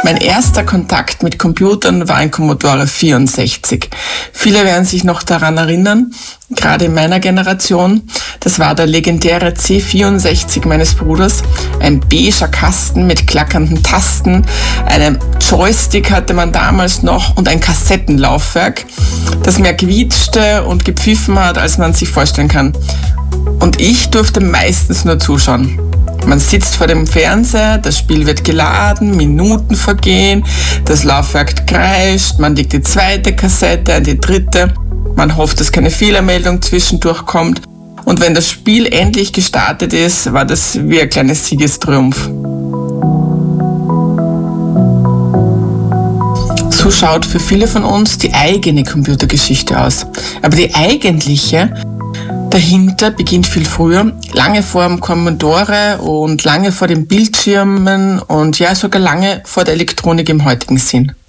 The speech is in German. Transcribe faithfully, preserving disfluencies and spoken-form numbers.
Mein erster Kontakt mit Computern war ein Commodore vierundsechzig. Viele werden sich noch daran erinnern, gerade in meiner Generation. Das war der legendäre C vierundsechzig meines Bruders. Ein beiger Kasten mit klackernden Tasten, einen Joystick hatte man damals noch und ein Kassettenlaufwerk, das mehr quietschte und gepfiffen hat, als man sich vorstellen kann. Und ich durfte meistens nur zuschauen. Man sitzt vor dem Fernseher, das Spiel wird geladen, Minuten vergehen, das Laufwerk kreischt, man legt die zweite Kassette an die dritte, man hofft, dass keine Fehlermeldung zwischendurch kommt. Und wenn das Spiel endlich gestartet ist, war das wie ein kleiner Siegestriumph. So schaut für viele von uns die eigene Computergeschichte aus. Aber die eigentliche dahinter beginnt viel früher, lange vor dem Commodore und lange vor den Bildschirmen und ja sogar lange vor der Elektronik im heutigen Sinn.